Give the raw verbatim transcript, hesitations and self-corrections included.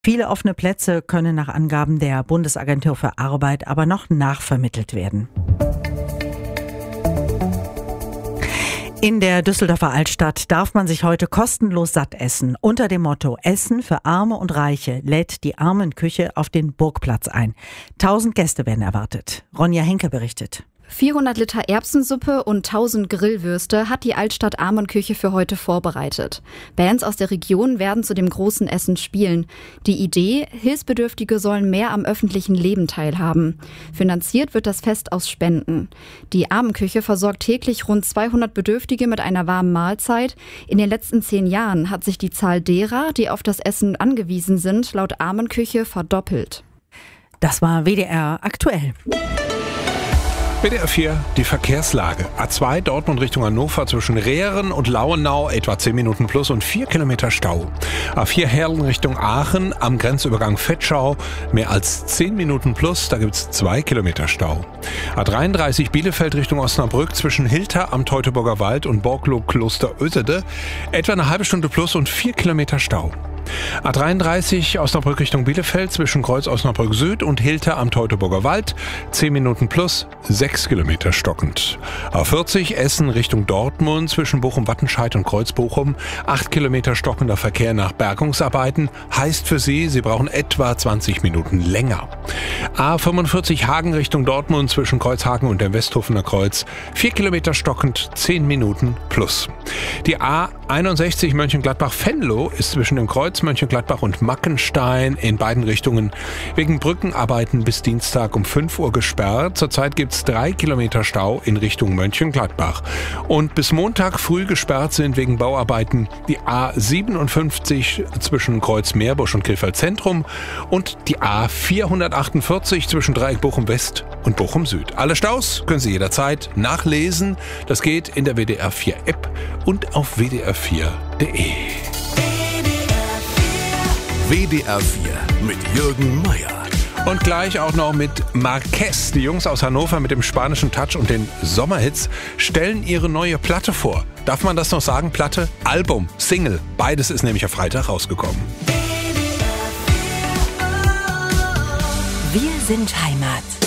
Viele offene Plätze können nach Angaben der Bundesagentur für Arbeit aber noch nachvermittelt werden. In der Düsseldorfer Altstadt darf man sich heute kostenlos satt essen. Unter dem Motto Essen für Arme und Reiche lädt die Armenküche auf den Burgplatz ein. Tausend Gäste werden erwartet. Ronja Henke berichtet. vierhundert Liter Erbsensuppe und tausend Grillwürste hat die Altstadt Armenküche für heute vorbereitet. Bands aus der Region werden zu dem großen Essen spielen. Die Idee, Hilfsbedürftige sollen mehr am öffentlichen Leben teilhaben. Finanziert wird das Fest aus Spenden. Die Armenküche versorgt täglich rund zweihundert Bedürftige mit einer warmen Mahlzeit. In den letzten zehn Jahren hat sich die Zahl derer, die auf das Essen angewiesen sind, laut Armenküche verdoppelt. Das war W D R aktuell. W D R vier, die Verkehrslage. A zwei Dortmund Richtung Hannover zwischen Rehren und Lauenau etwa zehn Minuten plus und vier Kilometer Stau. A vier Herlen Richtung Aachen am Grenzübergang Vetschau mehr als zehn Minuten plus, da gibt's zwei Kilometer Stau. A dreiunddreißig Bielefeld Richtung Osnabrück zwischen Hilter am Teutoburger Wald und Borglo Kloster Ösede etwa eine halbe Stunde plus und vier Kilometer Stau. A dreiunddreißig Osnabrück Richtung Bielefeld zwischen Kreuz Osnabrück Süd und Hilter am Teutoburger Wald zehn Minuten plus, sechs Kilometer stockend. A vierzig Essen Richtung Dortmund zwischen Bochum-Wattenscheid und Kreuz-Bochum acht Kilometer stockender Verkehr nach Bergungsarbeiten, heißt für Sie, Sie brauchen etwa zwanzig Minuten länger. A fünfundvierzig Hagen Richtung Dortmund zwischen Kreuzhagen und dem Westhofener Kreuz vier Kilometer stockend, zehn Minuten plus. Die A einundsechzig Mönchengladbach-Venlo ist zwischen dem Kreuz Mönchengladbach und Mackenstein in beiden Richtungen wegen Brückenarbeiten bis Dienstag um fünf Uhr gesperrt. Zurzeit gibt es drei Kilometer Stau in Richtung Mönchengladbach. Und bis Montag früh gesperrt sind wegen Bauarbeiten die A siebenundfünfzig zwischen Kreuz Meerbusch und Krefeld Zentrum und die A vierhundertachtundvierzig zwischen Dreieck Bochum West und Bochum Süd. Alle Staus können Sie jederzeit nachlesen. Das geht in der W D R vier App und auf w d r vier punkt d e. W D R vier mit Jürgen Meier. Und gleich auch noch mit Marquez. Die Jungs aus Hannover mit dem spanischen Touch und den Sommerhits stellen ihre neue Platte vor. Darf man das noch sagen? Platte, Album, Single. Beides ist nämlich am Freitag rausgekommen. Wir sind Heimat.